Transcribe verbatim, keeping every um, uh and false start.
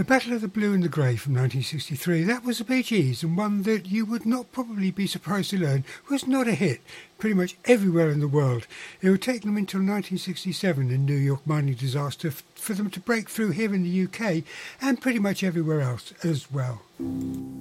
The Battle of the Blue and the Grey from nineteen sixty-three, that was the Bee Gees, and one that you would not probably be surprised to learn was not a hit pretty much everywhere in the world. It would take them until nineteen sixty-seven, the New York mining disaster, f- for them to break through here in the U K and pretty much everywhere else as well.